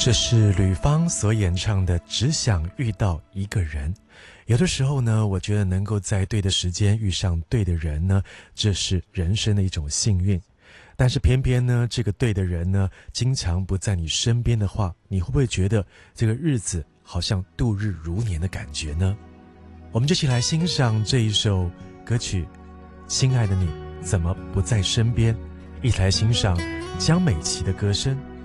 这是吕方所演唱的《只想遇到一个人》。有的时候呢，我觉得能够在对的时间遇上对的人呢，这是人生的一种幸运。但是偏偏呢，这个对的人呢，经常不在你身边的话，你会不会觉得这个日子好像度日如年的感觉呢？我们就一起来欣赏这一首歌曲《亲爱的你怎么不在身边》，一起来欣赏江美琪的歌声。